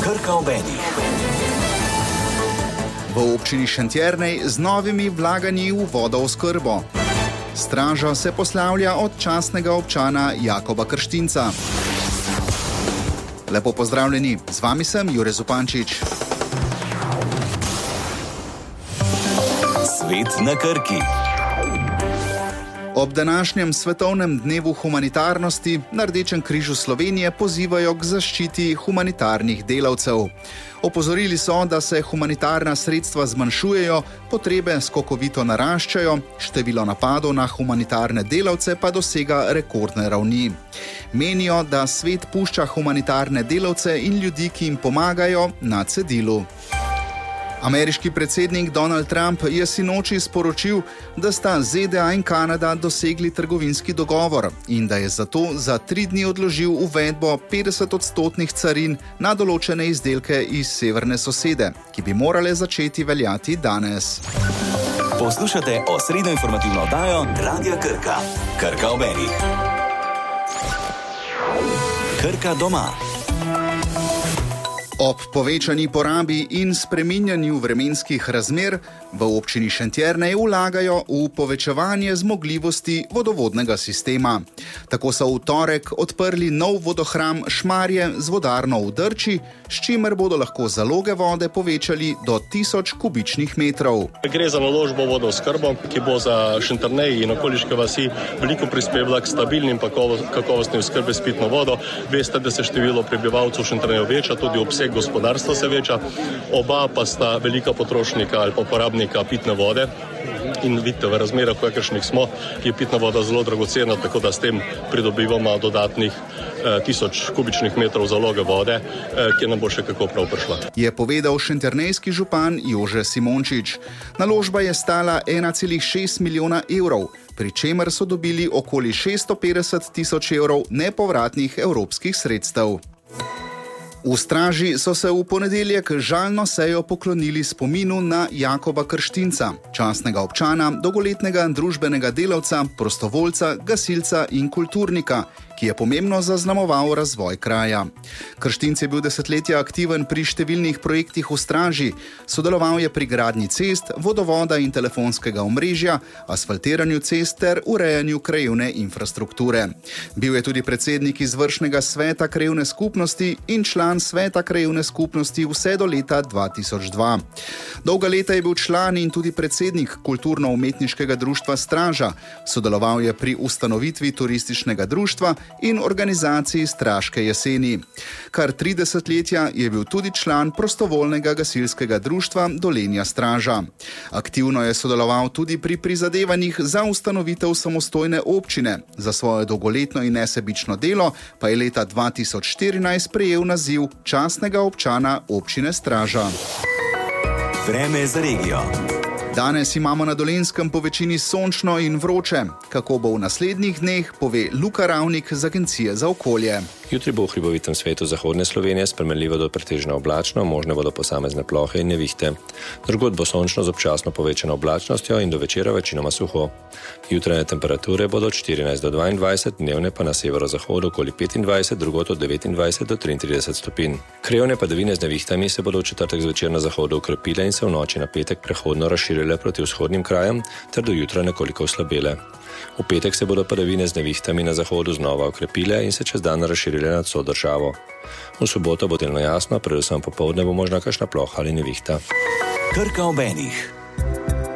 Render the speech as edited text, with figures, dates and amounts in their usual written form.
Krka ob enih. V občini Šentjernej z novimi vlaganji v vodooskrbo. Straža se poslavlja od častnega občana Jakoba Krštinca. Lepo pozdravljeni, z vami sem Jure Zupančič. Svet na Krki. Ob današnjem svetovnem dnevu humanitarnosti na Rdečem križu Slovenije pozivajo k zaščiti humanitarnih delavcev. Opozorili so, da se humanitarna sredstva zmanjšujejo, potrebe skokovito naraščajo, število napadov na humanitarne delavce pa dosega rekordne ravni. Menijo, da svet pušča humanitarne delavce in ljudi, ki jim pomagajo, na cedilu. Ameriški predsednik Donald Trump je sinoči sporočil, da sta ZDA in Kanada dosegli trgovinski dogovor in da je zato za 3 dni odložil uvedbo 50% carin na določene izdelke iz severne sosede, ki bi morale začeti veljati danes. Poslušate osrednjo informativno oddajo Radia Krka. Krka ob enih. Krka doma. Ob povečani porabi in spreminjanju vremenskih razmer v občini Šentjernej vlagajo v povečevanje zmogljivosti vodovodnega sistema. Tako so v torek odprli nov vodohram Šmarje z vodarno v Drči, s čimer bodo lahko zaloge vode povečali do 1000 kubičnih metrov. Gre za naložbo vodooskrbo, ki bo za Šentjernej in okoliške vasi veliko prispevala k stabilnim kakovostni oskrbi s pitno vodo. Veste, da se število prebivalcev Šentjerneja veča, tudi obseg gospodarstva se veča, oba pa sta velika potrošnika ali pa uporabnika pitne vode in vidite, v razmerah, v kakršnih smo, je pitna voda zelo dragocena, tako da s tem pridobivamo dodatnih 1000 kubičnih metrov zaloge vode, ki nam bo še kako prav prišla. Je povedal šentjernejski župan Jože Simončič. Naložba je stala 1,6 milijona evrov, pri čemer so dobili okoli 650 tisoč evrov nepovratnih evropskih sredstev. V straži so se v ponedeljek žalno sejo poklonili spominu na Jakoba Krštinca, častnega občana, dolgoletnega družbenega delavca, prostovoljca, gasilca in kulturnika, ki je pomembno zaznamoval razvoj kraja. Krštinc je bil desetletja aktiven pri številnih projektih v straži, sodeloval je pri gradnji cest, vodovoda in telefonskega omrežja, asfaltiranju cest ter urejanju krajevne infrastrukture. Bil je tudi predsednik izvršnega sveta krajevne skupnosti in član sveta krajevne skupnosti vse do leta 2002. Dolga leta je bil član in tudi predsednik kulturno-umetniškega društva Straža, sodeloval je pri ustanovitvi turističnega društva in organizaciji Straške jeseni. Kar 30 letja je bil tudi član prostovoljnega gasilskega društva Dolenja Straža. Aktivno je sodeloval tudi pri prizadevanjih za ustanovitev samostojne občine. Za svoje dolgoletno in nesebično delo pa je leta 2014 prejel naziv častnega občana občine Straža. Vreme za regijo. Danes imamo na Dolenjskem po večini sončno in vroče. Kako bo v naslednjih dneh, pove Luka Ravnik z Agencije za okolje. Jutri bo v hribovitem svetu zahodne Slovenije spremenljivo do pretežno oblačno, možne bodo posamezne plohe in nevihte. Drugod bo sončno z občasno povečano oblačnostjo in do večera večinoma suho. Jutranje temperature bodo od 14 do 22, dnevne pa na severozahodu okoli 25, drugod od 29 do 33 stopinj. Krajevne padavine z nevihtami se bodo v četrtek zvečer na zahodu okrepile in se v noči na petek prehodno razširile proti vzhodnim krajem ter do jutra nekoliko oslabele. V petek se bodo padavine z nevihtami na zahodu znova okrepile in se čez dan razširile nad vso državo. V soboto bo delno jasno, predvsem popoldne bo možna kakšna ploha ali nevihta. Krka ob enih.